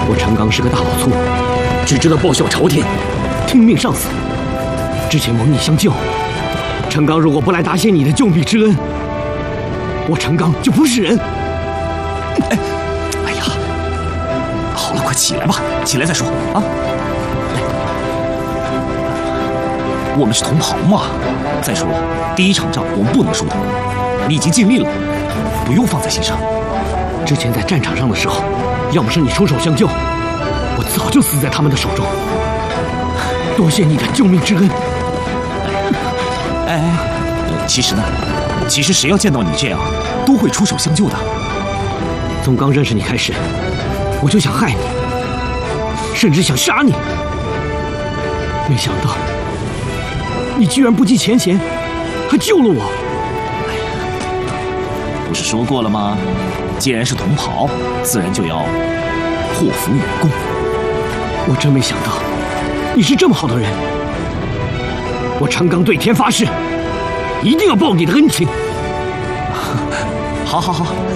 我陈刚是个大老粗，只知道报效朝廷，听命上司。之前蒙你相救，陈刚如果不来答谢你的救命之恩，我陈刚就不是人。 哎呀，好了，快起来吧，起来再说啊！来，我们是同袍嘛。再说了，第一场仗我们不能输的，你已经尽力了，不用放在心上。 之前在战场上的时候，要不是你出手相救，我早就死在他们的手中。多谢你的救命之恩。 其实谁要见到你这样，都会出手相救的。 从刚认识你开始，我就想害你，甚至想杀你。没想到，你居然不计前嫌，还救了我。 不是说过了吗？既然是同袍，自然就要祸福与共。 我真没想到，你是这么好的人。我陈刚对天发誓，一定要报你的恩情。 好。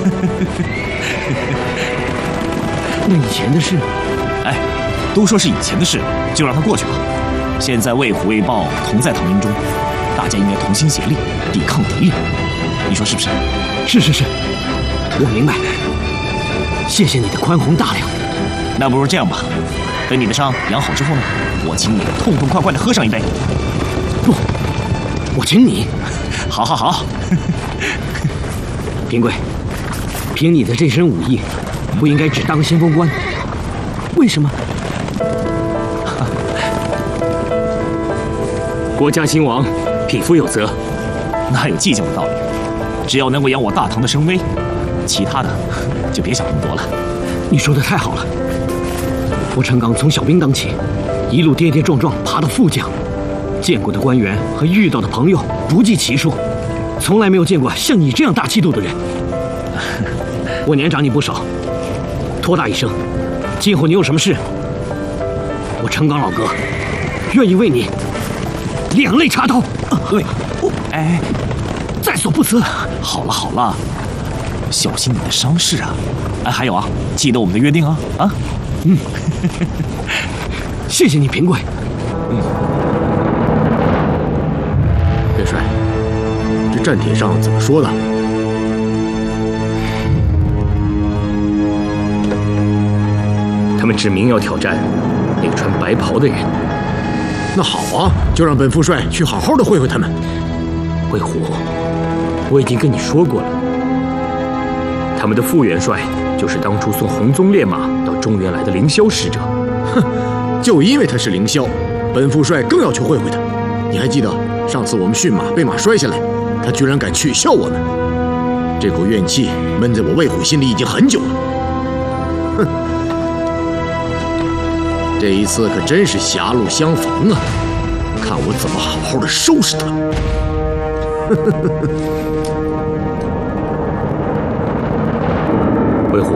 那以前的事， 都说是以前的事，就让它过去吧。现在为虎为豹，同在唐营中，大家应该同心协力，抵抗敌人。你说是不是？ 是，我明白。谢谢你的宽宏大量。 那不如这样吧，等你的伤养好之后呢，我请你痛痛快快的喝上一杯。 不，我请你。 好。 平贵，凭你的这身武艺，不应该只当个先锋官。为什么？国家兴亡，匹夫有责。 哪有计较的道理？只要能够扬我大唐的声威，其他的就别想那么多了。 你说的太好了。我陈刚从小兵当起，一路跌跌撞撞爬到副将，见过的官员和遇到的朋友不计其数，从来没有见过像你这样大气度的人。我年长你不少，托大一声，今后你有什么事，我陈刚老哥愿意为你两肋插刀。在所不辞。 好了，小心你的伤势啊！还有啊，记得我们的约定啊！ 谢谢你，平贵。 元帅，这战帖上怎么说的？ 他们指明要挑战那个穿白袍的人。 那好啊，就让本副帅去好好的会会他们。 魏虎，我已经跟你说过了，他们的副元帅就是当初送红鬃烈马到中原来的凌霄使者。 哼，就因为他是凌霄，本副帅更要去会会他。你还记得上次我们驯马被马摔下来，他居然敢取笑我们？这口怨气闷在我魏虎心里已经很久了。哼，这一次可真是狭路相逢啊！看我怎么好好的收拾他。 魏虎，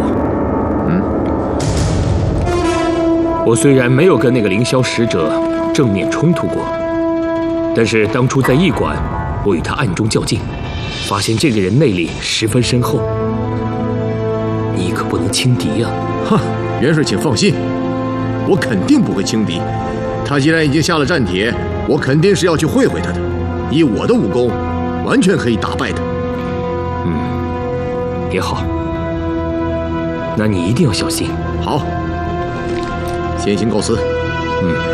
我虽然没有跟那个凌霄使者正面冲突过，但是当初在驿馆，我与他暗中较劲，发现这个人内力十分深厚，你可不能轻敌啊！ 哈，元帅请放心，我肯定不会轻敌。他既然已经下了战帖，我肯定是要去会会他的。以我的武功，完全可以打败他。 也好，那你一定要小心。 好，先行告辞。